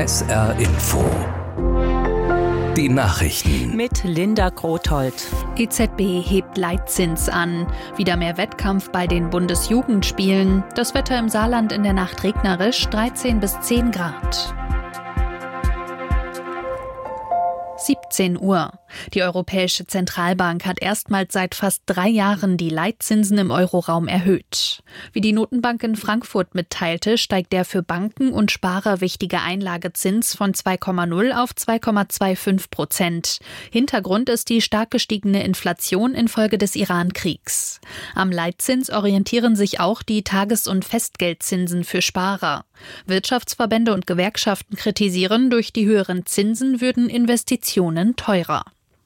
SR Info. Die Nachrichten. Mit Linda Grothold. EZB hebt Leitzins an. Wieder mehr Wettkampf bei den Bundesjugendspielen. Das Wetter im Saarland in der Nacht regnerisch, 13 bis 10 Grad. 17 Uhr. Die Europäische Zentralbank hat erstmals seit fast 3 Jahren die Leitzinsen im Euroraum erhöht. Wie die Notenbank in Frankfurt mitteilte, steigt der für Banken und Sparer wichtige Einlagezins von 2,0 auf 2,25%. Hintergrund ist die stark gestiegene Inflation infolge des Iran-Kriegs. Am Leitzins orientieren sich auch die Tages- und Festgeldzinsen für Sparer. Wirtschaftsverbände und Gewerkschaften kritisieren, durch die höheren Zinsen würden Investitionen teurer.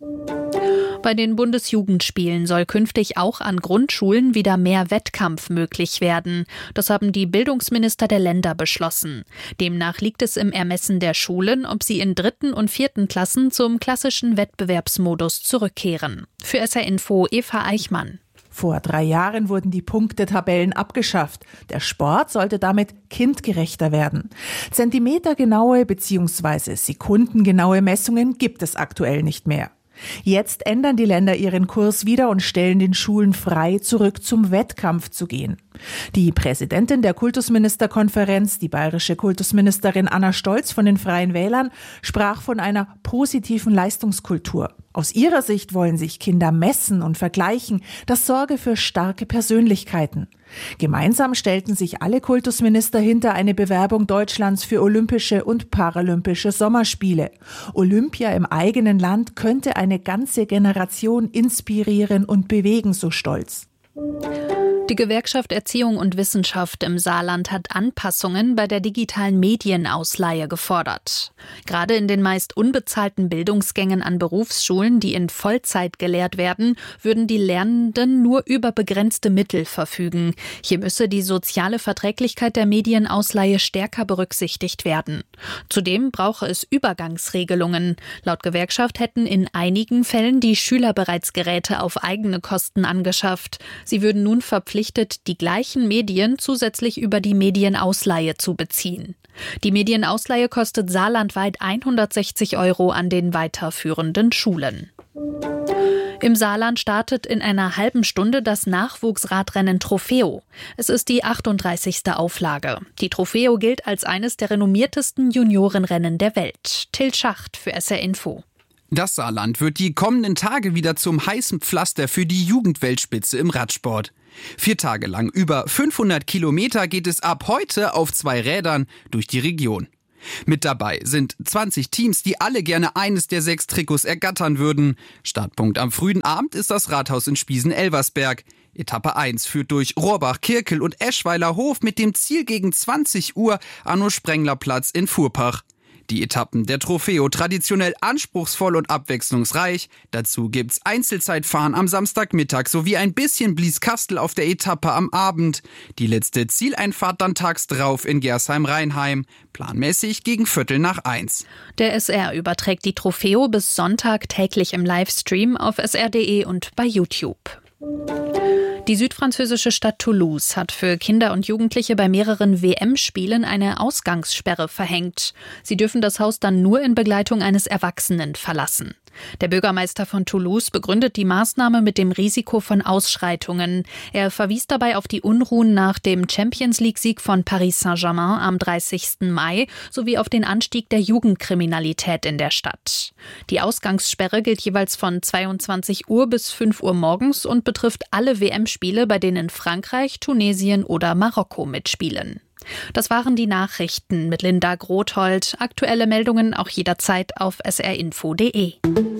Bei den Bundesjugendspielen soll künftig auch an Grundschulen wieder mehr Wettkampf möglich werden. Das haben die Bildungsminister der Länder beschlossen. Demnach liegt es im Ermessen der Schulen, ob sie in 3. und 4. Klassen zum klassischen Wettbewerbsmodus zurückkehren. Für SR Info Eva Eichmann. Vor 3 Jahren wurden die Punktetabellen abgeschafft. Der Sport sollte damit kindgerechter werden. Zentimetergenaue bzw. sekundengenaue Messungen gibt es aktuell nicht mehr. Jetzt ändern die Länder ihren Kurs wieder und stellen den Schulen frei, zurück zum Wettkampf zu gehen. Die Präsidentin der Kultusministerkonferenz, die bayerische Kultusministerin Anna Stolz von den Freien Wählern, sprach von einer positiven Leistungskultur. Aus ihrer Sicht wollen sich Kinder messen und vergleichen. Das sorge für starke Persönlichkeiten. Gemeinsam stellten sich alle Kultusminister hinter eine Bewerbung Deutschlands für Olympische und Paralympische Sommerspiele. Olympia im eigenen Land könnte eine ganze Generation inspirieren und bewegen, so Stolz. Die Gewerkschaft Erziehung und Wissenschaft im Saarland hat Anpassungen bei der digitalen Medienausleihe gefordert. Gerade in den meist unbezahlten Bildungsgängen an Berufsschulen, die in Vollzeit gelehrt werden, würden die Lernenden nur über begrenzte Mittel verfügen. Hier müsse die soziale Verträglichkeit der Medienausleihe stärker berücksichtigt werden. Zudem brauche es Übergangsregelungen. Laut Gewerkschaft hätten in einigen Fällen die Schüler bereits Geräte auf eigene Kosten angeschafft. Sie würden nun verpflichtet, die gleichen Medien zusätzlich über die Medienausleihe zu beziehen. Die Medienausleihe kostet saarlandweit 160 € an den weiterführenden Schulen. Im Saarland startet in einer halben Stunde das Nachwuchsradrennen Trofeo. Es ist die 38. Auflage. Die Trofeo gilt als eines der renommiertesten Juniorenrennen der Welt. Till Schacht für SR Info. Das Saarland wird die kommenden Tage wieder zum heißen Pflaster für die Jugendweltspitze im Radsport. 4 Tage lang über 500 Kilometer geht es ab heute auf 2 Rädern durch die Region. Mit dabei sind 20 Teams, die alle gerne eines der 6 Trikots ergattern würden. Startpunkt am frühen Abend ist das Rathaus in Spiesen-Elversberg. Etappe 1 führt durch Rohrbach, Kirkel und Eschweiler Hof mit dem Ziel gegen 20 Uhr Arno-Sprengler-Platz in Furpach. Die Etappen der Trofeo traditionell anspruchsvoll und abwechslungsreich. Dazu gibt's Einzelzeitfahren am Samstagmittag sowie ein bisschen Blieskastel auf der Etappe am Abend. Die letzte Zieleinfahrt dann tags drauf in Gersheim-Rheinheim. Planmäßig gegen 1:15. Der SR überträgt die Trofeo bis Sonntag täglich im Livestream auf sr.de und bei YouTube. Die südfranzösische Stadt Toulouse hat für Kinder und Jugendliche bei mehreren WM-Spielen eine Ausgangssperre verhängt. Sie dürfen das Haus dann nur in Begleitung eines Erwachsenen verlassen. Der Bürgermeister von Toulouse begründet die Maßnahme mit dem Risiko von Ausschreitungen. Er verwies dabei auf die Unruhen nach dem Champions-League-Sieg von Paris Saint-Germain am 30. Mai sowie auf den Anstieg der Jugendkriminalität in der Stadt. Die Ausgangssperre gilt jeweils von 22 Uhr bis 5 Uhr morgens und betrifft alle WM-Spiele, bei denen Frankreich, Tunesien oder Marokko mitspielen. Das waren die Nachrichten mit Linda Grothold. Aktuelle Meldungen auch jederzeit auf srinfo.de.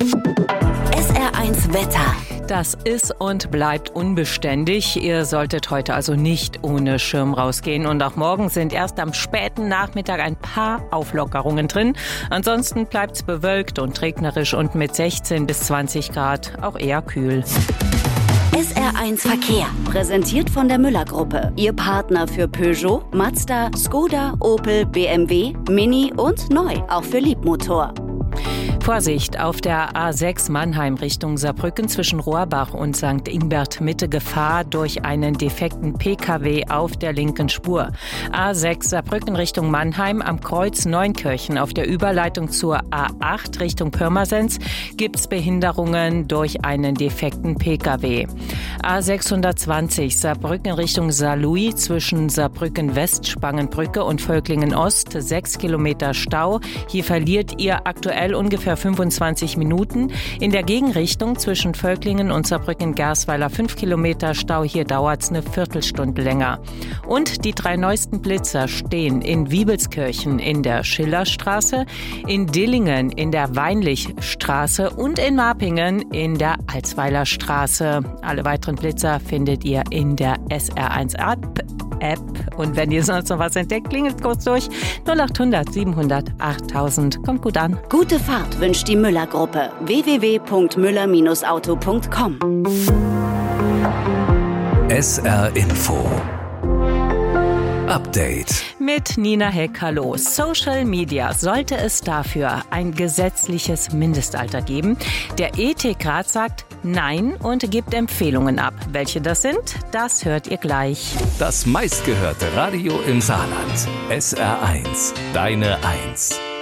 SR1 Wetter. Das ist und bleibt unbeständig. Ihr solltet heute also nicht ohne Schirm rausgehen. Und auch morgen sind erst am späten Nachmittag ein paar Auflockerungen drin. Ansonsten bleibt's bewölkt und regnerisch und mit 16 bis 20 Grad auch eher kühl. SR1 Verkehr, präsentiert von der Müller-Gruppe. Ihr Partner für Peugeot, Mazda, Skoda, Opel, BMW, Mini und neu, auch für Liebmotor. Vorsicht, auf der A6 Mannheim Richtung Saarbrücken zwischen Rohrbach und St. Ingbert Mitte Gefahr durch einen defekten Pkw auf der linken Spur. A6 Saarbrücken Richtung Mannheim am Kreuz Neunkirchen auf der Überleitung zur A8 Richtung Pirmasens gibt's Behinderungen durch einen defekten Pkw. A620 Saarbrücken Richtung Saarlouis zwischen Saarbrücken West, Spangenbrücke und Völklingen Ost 6 Kilometer Stau. Hier verliert ihr aktuell ungefähr 25 Minuten. In der Gegenrichtung zwischen Völklingen und Saarbrücken-Gersweiler 5 Kilometer Stau. Hier dauert es eine Viertelstunde länger. Und die 3 neuesten Blitzer stehen in Wiebelskirchen in der Schillerstraße, in Dillingen in der Weinlichstraße und in Marpingen in der Alsweiler Straße. Alle weiteren Blitzer findet ihr in der SR1-App. Und wenn ihr sonst noch was entdeckt, klingelt kurz durch. 0800 700 8000. Kommt gut an. Gute Fahrt wünscht die Müller-Gruppe. www.müller-auto.com. SR Info Update mit Nina Heck, hallo. Social Media, sollte es dafür ein gesetzliches Mindestalter geben? Der Ethikrat sagt Nein und gibt Empfehlungen ab. Welche das sind, das hört ihr gleich. Das meistgehörte Radio im Saarland. SR1, deine 1.